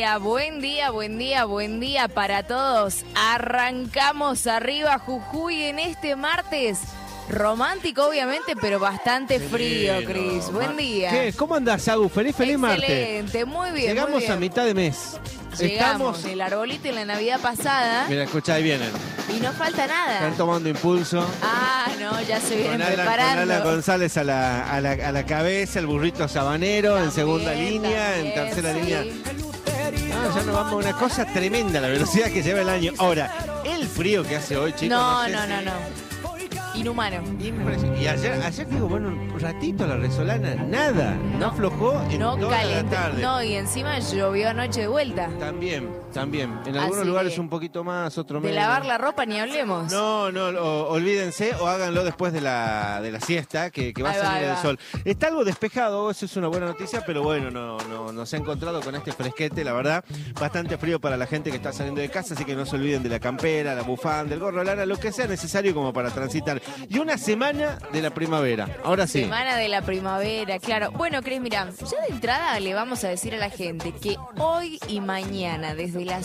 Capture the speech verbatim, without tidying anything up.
día, buen día, buen día, buen día para todos. Arrancamos arriba Jujuy en este martes. Romántico, obviamente, pero bastante frío, Cris. Buen día. ¿Qué? ¿Cómo andás, Agus? Feliz, feliz martes. Excelente, muy bien. Llegamos muy bien. a mitad de mes. Llegamos, Estamos... el arbolito en la Navidad pasada. Mira, escuchá, ahí vienen. Y no falta nada. Están tomando impulso. Ah, no, ya se vienen Con Alan, preparando. con Alan González a la, a, la, a la cabeza, el burrito sabanero También, en segunda línea, también, en tercera sí. línea. Ah, ya nos vamos a una cosa tremenda, la velocidad que lleva el año. Ahora, el frío que hace hoy, chicos. No, sé no, si- no, no. Inhumano. Impresionante. Y ayer, ayer digo, bueno, un ratito la resolana, nada. No, No, aflojó en No toda la calentó. tarde. No, y encima llovió anoche de vuelta. También, también. En algunos Así lugares que, un poquito más, otro De menos. lavar la ropa ni hablemos. No, no, o- olvídense o háganlo después de la, de la siesta, que, que va Ahí a va, salir ahí el va. sol. Está algo despejado, eso es una buena noticia, pero bueno, no, no, nos ha encontrado con este fresquete, la verdad. Bastante frío para la gente que está saliendo de casa, así que no se olviden de la campera, la bufanda, el gorro, lana, lo que sea necesario como para transitar. Y una semana de la primavera, ahora sí. Semana de la primavera, claro. Bueno, Cris, mira, ya de entrada le vamos a decir a la gente que hoy y mañana, desde las